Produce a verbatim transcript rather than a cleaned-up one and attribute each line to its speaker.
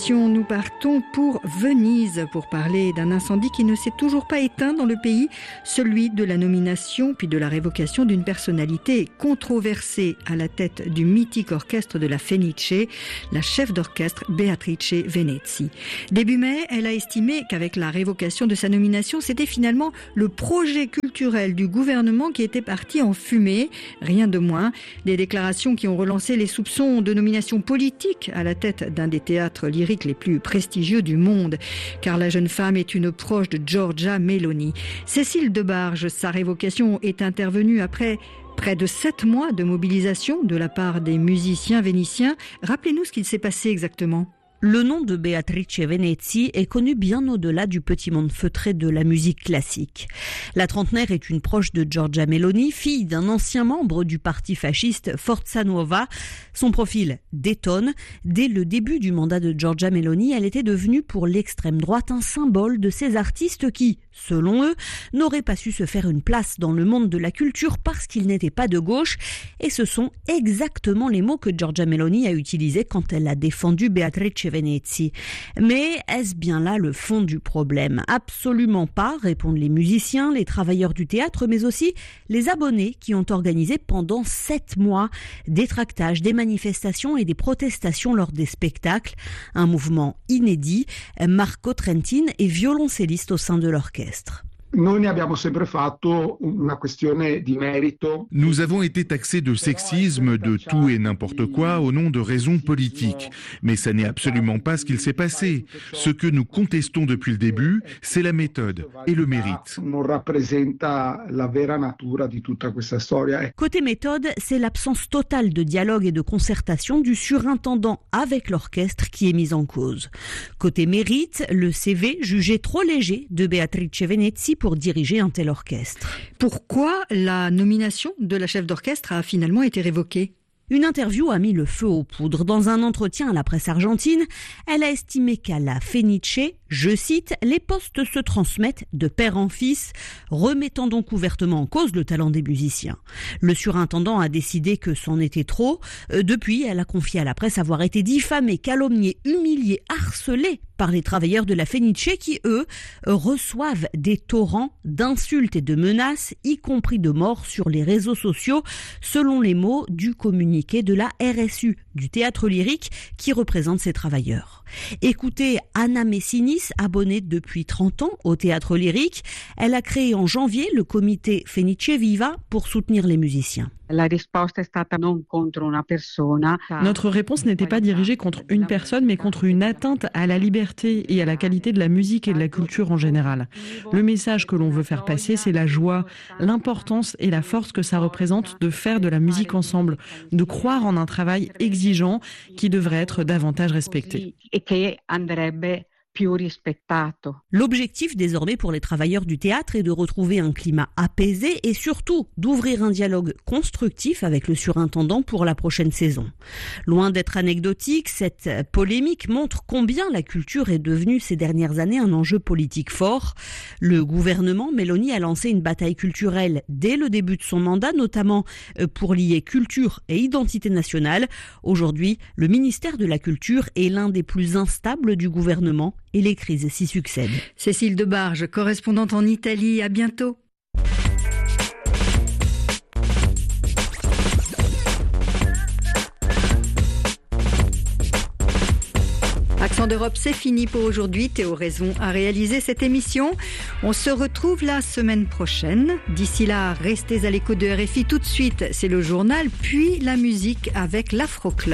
Speaker 1: Nous partons pour Venise pour parler d'un incendie qui ne s'est toujours pas éteint dans le pays, celui de la nomination puis de la révocation d'une personnalité controversée à la tête du mythique orchestre de la Fenice, la chef d'orchestre Beatrice Venezzi. Début mai, elle a estimé qu'avec la révocation de sa nomination, c'était finalement le projet culturel du gouvernement qui était parti en fumée, rien de moins. Des déclarations qui ont relancé les soupçons de nomination politique à la tête d'un des théâtres lyriques les plus prestigieux du monde, car la jeune femme est une proche de Giorgia Meloni. Cécile Debarge, sa révocation est intervenue après près de sept mois de mobilisation de la part des musiciens vénitiens. Rappelez-nous ce qu'il s'est passé exactement.
Speaker 2: Le nom de Beatrice Venezzi est connu bien au-delà du petit monde feutré de la musique classique. La trentenaire est une proche de Giorgia Meloni, fille d'un ancien membre du parti fasciste Forza Nuova. Son profil détonne. Dès le début du mandat de Giorgia Meloni, elle était devenue pour l'extrême droite un symbole de ces artistes qui, selon eux, n'auraient pas su se faire une place dans le monde de la culture parce qu'ils n'étaient pas de gauche. Et ce sont exactement les mots que Giorgia Meloni a utilisés quand elle a défendu Beatrice Venezzi. Mais est-ce bien là le fond du problème ? Absolument pas, répondent les musiciens, les travailleurs du théâtre, mais aussi les abonnés qui ont organisé pendant sept mois des tractages, des manifestations et des protestations lors des spectacles. Un mouvement inédit. Marco Trentin est violoncelliste au sein de l'orchestre.
Speaker 3: Nous avons été taxés de sexisme, de tout et n'importe quoi au nom de raisons politiques. Mais ça n'est absolument pas ce qu'il s'est passé. Ce que nous contestons depuis le début, c'est la méthode et le mérite.
Speaker 2: Côté méthode, c'est l'absence totale de dialogue et de concertation du surintendant avec l'orchestre qui est mise en cause. Côté mérite, le C V jugé trop léger de Beatrice Venezzi pour diriger un tel orchestre.
Speaker 1: Pourquoi la nomination de la chef d'orchestre a finalement été révoquée ?
Speaker 2: Une interview a mis le feu aux poudres. Dans un entretien à la presse argentine, elle a estimé qu'à la Fenice, je cite, les postes se transmettent de père en fils, remettant donc ouvertement en cause le talent des musiciens. Le surintendant a décidé que c'en était trop. Depuis, elle a confié à la presse avoir été diffamée, calomniée, humiliée, harcelée par les travailleurs de la Fenice qui, eux, reçoivent des torrents d'insultes et de menaces, y compris de morts sur les réseaux sociaux, selon les mots du communiqué de la R S U, du théâtre lyrique, qui représente ces travailleurs. Écoutez Anna Messinis, abonnée depuis trente ans au théâtre lyrique. Elle a créé en janvier le comité Fenice Viva pour soutenir les musiciens.
Speaker 4: Notre réponse n'était pas dirigée contre une personne, mais contre une atteinte à la liberté et à la qualité de la musique et de la culture en général. Le message que l'on veut faire passer, c'est la joie, l'importance et la force que ça représente de faire de la musique ensemble, de croire en un travail exigeant qui devrait être davantage respecté.
Speaker 2: L'objectif désormais pour les travailleurs du théâtre est de retrouver un climat apaisé et surtout d'ouvrir un dialogue constructif avec le surintendant pour la prochaine saison. Loin d'être anecdotique, cette polémique montre combien la culture est devenue ces dernières années un enjeu politique fort. Le gouvernement Meloni a lancé une bataille culturelle dès le début de son mandat, notamment pour lier culture et identité nationale. Aujourd'hui, le ministère de la Culture est l'un des plus instables du gouvernement et les crises s'y succèdent.
Speaker 1: Cécile Debarge, correspondante en Italie, à bientôt. Accent d'Europe, c'est fini pour aujourd'hui. Théo Raison a réalisé cette émission. On se retrouve la semaine prochaine. D'ici là, restez à l'écoute de R F I. Tout de suite, c'est le journal, puis la musique avec l'Afro Club.